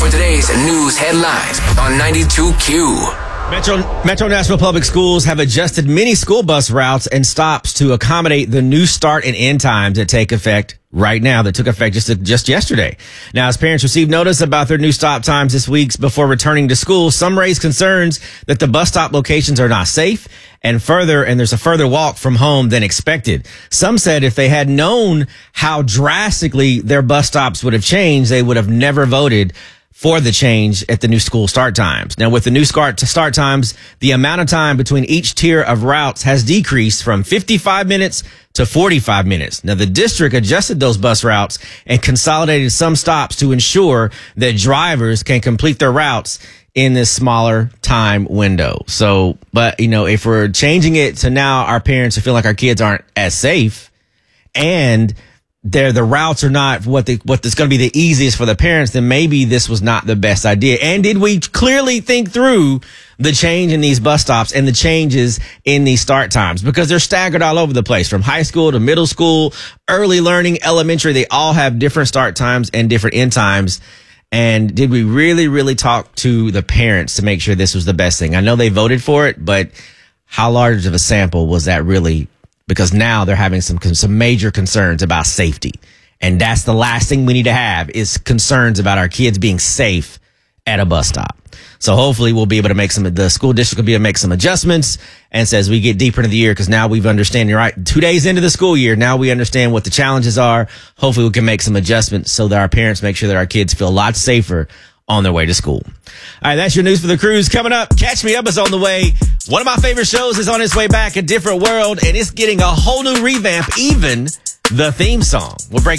with today's news headlines on 92Q. Metro Nashville Public Schools have adjusted many school bus routes and stops to accommodate the new start and end times that take effect right now, that took effect just yesterday. Now, as parents receive notice about their new stop times this week before returning to school, some raise concerns that the bus stop locations are not safe and there's a further walk from home than expected. Some said if they had known how drastically their bus stops would have changed, they would have never voted for the change at the new school start times. Now, with the new start times, the amount of time between each tier of routes has decreased from 55 minutes to 45 minutes. Now, the district adjusted those bus routes and consolidated some stops to ensure that drivers can complete their routes in this smaller time window. So, but, if we're changing it to now our parents feel like our kids aren't as safe and the routes are not what's going to be the easiest for the parents, then maybe this was not the best idea. And did we clearly think through the change in these bus stops and the changes in these start times? Because they're staggered all over the place, from high school to middle school, early learning, elementary. They all have different start times and different end times. And did we really, really talk to the parents to make sure this was the best thing? I know they voted for it, but how large of a sample was that really? Because now they're having some major concerns about safety. And that's the last thing we need to have, is concerns about our kids being safe at a bus stop. So hopefully we'll be able to the school district will be able to make some adjustments. And as we get deeper into the year, because now we've understand, you're right, 2 days into the school year, now we understand what the challenges are. Hopefully we can make some adjustments so that our parents make sure that our kids feel a lot safer on their way to school. All right, that's your news for the cruise. Coming up, Catch Me Up is on the way. One of my favorite shows is on its way back, A Different World, and it's getting a whole new revamp, even the theme song. We'll break